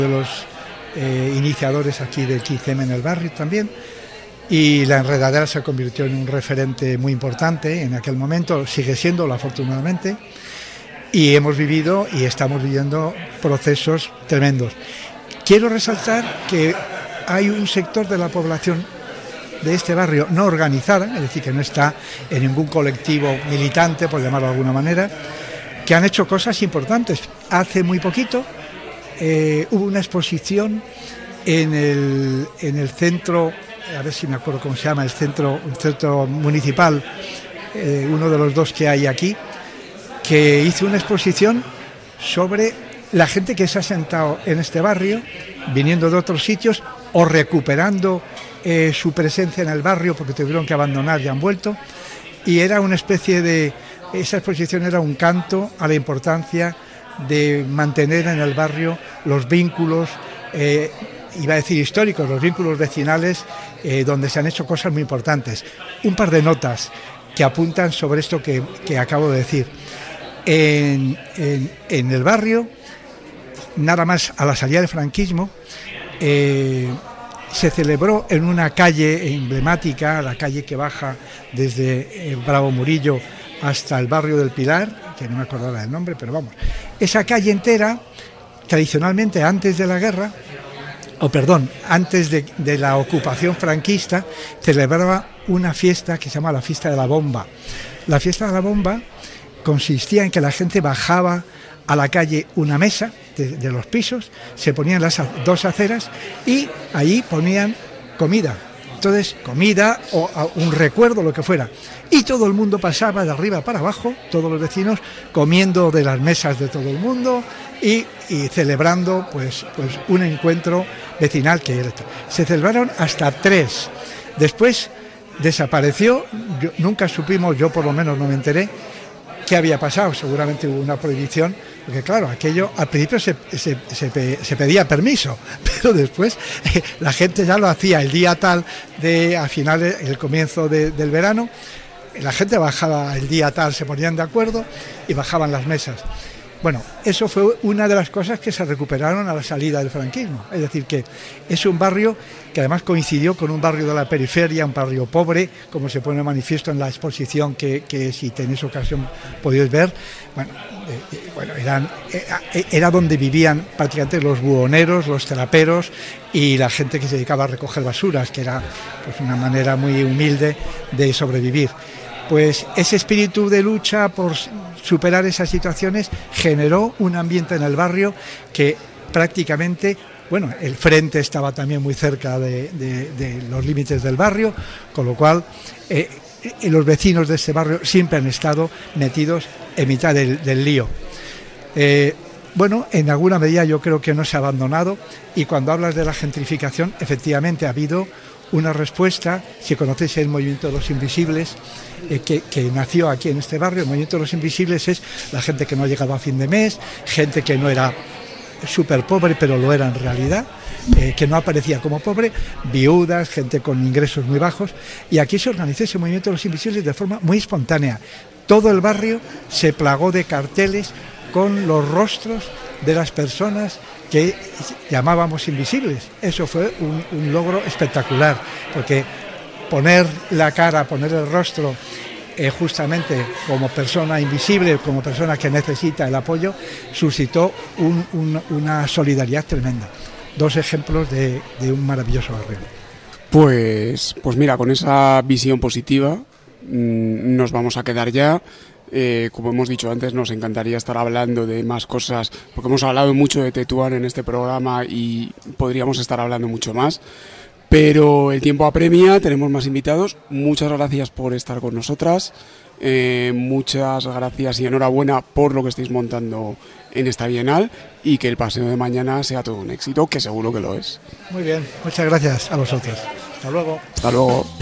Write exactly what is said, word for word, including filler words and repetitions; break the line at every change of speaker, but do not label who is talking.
de los eh, iniciadores aquí del quince eme en el barrio también, y la enredadera se convirtió en un referente muy importante en aquel momento, sigue siéndolo afortunadamente, y hemos vivido y estamos viviendo procesos tremendos. Quiero resaltar que hay un sector de la población de este barrio no organizada, es decir, que no está en ningún colectivo militante, por llamarlo de alguna manera, que han hecho cosas importantes. Hace muy poquito eh, hubo una exposición en el, en el centro, a ver si me acuerdo cómo se llama, el centro, un centro municipal, eh, uno de los dos que hay aquí, que hizo una exposición sobre la gente que se ha sentado en este barrio, viniendo de otros sitios o recuperando eh, su presencia en el barrio porque tuvieron que abandonar y han vuelto, y era una especie de, esa exposición era un canto a la importancia de mantener en el barrio los vínculos, eh, iba a decir históricos, los vínculos vecinales, eh, donde se han hecho cosas muy importantes. Un par de notas que apuntan sobre esto que, que acabo de decir. En, en, en el barrio, nada más a la salida del franquismo, eh, se celebró en una calle emblemática, la calle que baja desde eh, Bravo Murillo hasta el barrio del Pilar, que no me acordaba del nombre, pero vamos, esa calle entera, tradicionalmente antes de la guerra, o perdón, antes de, de la ocupación franquista, celebraba una fiesta que se llama la Fiesta de la Bomba. La Fiesta de la Bomba consistía en que la gente bajaba a la calle una mesa de, de los pisos, se ponían las dos aceras y allí ponían comida. Entonces, comida o un recuerdo, lo que fuera. Y todo el mundo pasaba de arriba para abajo, todos los vecinos, comiendo de las mesas de todo el mundo y, y celebrando pues, pues un encuentro vecinal que era. Se celebraron hasta tres. Después desapareció, yo, nunca supimos, yo por lo menos no me enteré, qué había pasado. Seguramente hubo una prohibición, porque claro, aquello al principio se, se, se, se pedía permiso, pero después eh, la gente ya lo hacía el día tal de a finales, el comienzo de, del verano, la gente bajaba el día tal, se ponían de acuerdo y bajaban las mesas. Bueno, eso fue una de las cosas que se recuperaron a la salida del franquismo, es decir, que es un barrio que además coincidió con un barrio de la periferia, un barrio pobre, como se pone manifiesto en la exposición que, que si tenéis ocasión podéis ver. Bueno, eh, bueno eran, eh, era donde vivían prácticamente los buhoneros, los traperos y la gente que se dedicaba a recoger basuras, que era pues una manera muy humilde de sobrevivir. Pues ese espíritu de lucha por superar esas situaciones generó un ambiente en el barrio que prácticamente, bueno, el frente estaba también muy cerca de, de, de los límites del barrio, con lo cual eh, los vecinos de este barrio siempre han estado metidos en mitad del, del lío. Eh, bueno, en alguna medida yo creo que no se ha abandonado, y cuando hablas de la gentrificación, efectivamente ha habido una respuesta. Si conocéis el movimiento de los invisibles, eh, que, que nació aquí en este barrio, el movimiento de los invisibles es la gente que no ha llegado a fin de mes, gente que no era súper pobre pero lo era en realidad, eh, que no aparecía como pobre, viudas, gente con ingresos muy bajos, y aquí se organizó ese movimiento de los invisibles de forma muy espontánea. Todo el barrio se plagó de carteles con los rostros de las personas que llamábamos invisibles. Eso fue un, un logro espectacular, porque poner la cara, poner el rostro eh, justamente como persona invisible, como persona que necesita el apoyo, suscitó un, un, una solidaridad tremenda. Dos ejemplos de, de un maravilloso barrio.
Pues, pues mira, con esa visión positiva mmm, nos vamos a quedar ya. Eh, como hemos dicho antes, nos encantaría estar hablando de más cosas, porque hemos hablado mucho de Tetuán en este programa y podríamos estar hablando mucho más, pero el tiempo apremia, tenemos más invitados. Muchas gracias por estar con nosotras, eh, muchas gracias y enhorabuena por lo que estáis montando en esta Bienal, y que el paseo de mañana sea todo un éxito, que seguro que lo es.
Muy bien, muchas gracias a vosotros. Hasta luego.
Hasta luego.